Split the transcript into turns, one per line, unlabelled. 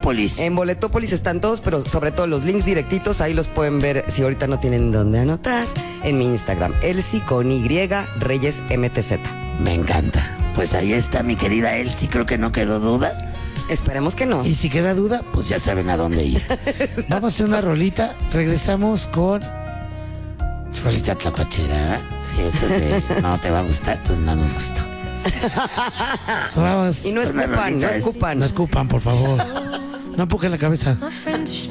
Boletópolis.
En Boletópolis están todos, pero sobre todo los links directitos, ahí los pueden ver si ahorita no tienen dónde anotar. En mi Instagram, Elsie con Y, Reyes MTZ.
Me encanta. Pues ahí está mi querida Elsie, creo que no quedó duda.
Esperemos que no.
Y si queda duda, pues ya saben a dónde ir. Vamos a hacer una rolita, regresamos con rolita tlacuachera. Si esa no te va a gustar, pues no nos gustó. Vamos.
Y no escupan, no escupan.
No escupan, por favor. No empujen la cabeza.